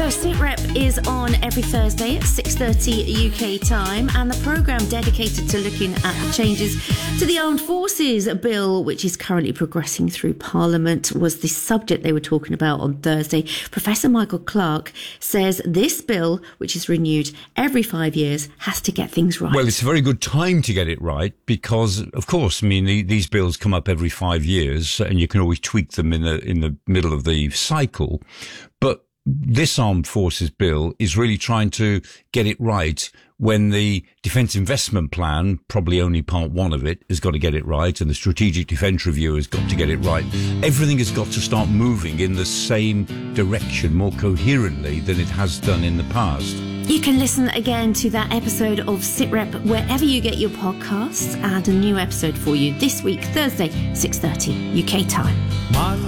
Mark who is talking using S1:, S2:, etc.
S1: So SITREP is on every Thursday at 6:30 UK time, and the programme dedicated to looking at the changes to the Armed Forces Bill, which is currently progressing through Parliament, was the subject they were talking about on Thursday. Professor Michael Clark says this bill, which is renewed every 5 years, has to get things right.
S2: Well, it's a very good time to get it right because, of course, I mean, these bills come up every 5 years and you can always tweak them in the middle of the cycle. But this Armed Forces Bill is really trying to get it right when the Defence Investment Plan, probably only part one of it, has got to get it right, and the Strategic Defence Review has got to get it right. Everything has got to start moving in the same direction more coherently than it has done in the past.
S1: You can listen again to that episode of SITREP wherever you get your podcasts, and a new episode for you this week, Thursday, 6:30 UK time.